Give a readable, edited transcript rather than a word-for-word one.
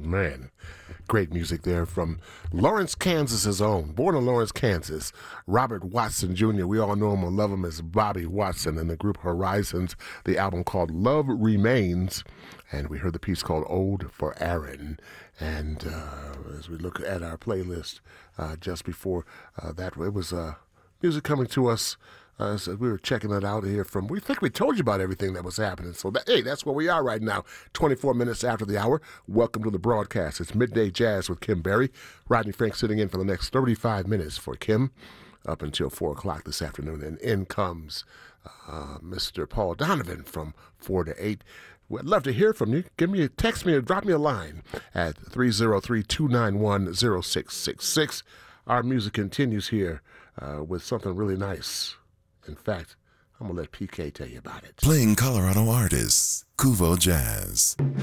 Man, great music there from Lawrence, Kansas's own. Born in Lawrence, Kansas, Robert Watson Jr. We all know him and love him as Bobby Watson, and the group Horizons, the album called Love Remains, and we heard the piece called Ode for Aaron. And as we look at our playlist just before that, it was music coming to us. So we were checking it out here from, we think we told you about everything that was happening. So, that's where we are right now, 24 minutes after the hour. Welcome to the broadcast. It's Midday Jazz with Kim Berry. Rodney Frank sitting in for the next 35 minutes for Kim up until 4 o'clock this afternoon. And in comes Mr. Paul Donovan from 4 to 8. We'd love to hear from you. Text me or drop me a line at 303-291-0666. Our music continues here with something really nice. In fact, I'm going to let PK tell you about it. Playing Colorado artists, Kuvo Jazz.